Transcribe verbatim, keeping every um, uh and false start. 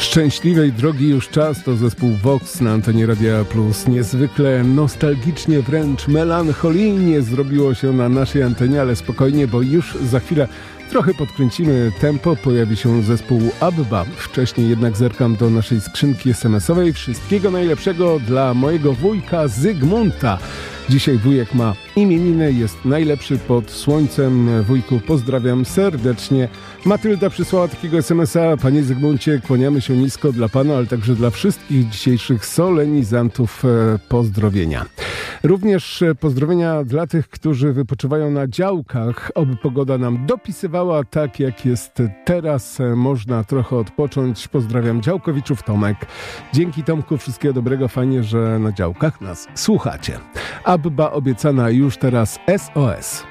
Szczęśliwej drogi już czas to zespół Vox na antenie Radia Plus. Niezwykle nostalgicznie, wręcz melancholijnie zrobiło się na naszej antenie, ale spokojnie, bo już za chwilę trochę podkręcimy tempo, pojawi się zespół Abba. Wcześniej jednak zerkam do naszej skrzynki es em esowej. Wszystkiego najlepszego dla mojego wujka Zygmunta. Dzisiaj wujek ma imieniny, jest najlepszy pod słońcem. Wujku, pozdrawiam serdecznie. Matylda przysłała takiego es em esa. Panie Zygmuncie, kłaniamy się nisko dla pana, ale także dla wszystkich dzisiejszych solenizantów pozdrowienia. Również pozdrowienia dla tych, którzy wypoczywają na działkach. Oby pogoda nam dopisywała tak, jak jest teraz. Można trochę odpocząć. Pozdrawiam działkowiczów, Tomek. Dzięki Tomku, wszystkiego dobrego. Fajnie, że na działkach nas słuchacie. Abba obiecana już teraz es o es.